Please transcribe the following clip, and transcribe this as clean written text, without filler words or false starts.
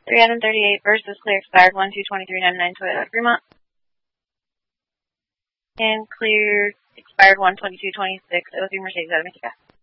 338 versus clear expired 1/2/2399 Toyota Fremont. And clear expired 1/22/26 03 Mercedes Automatica.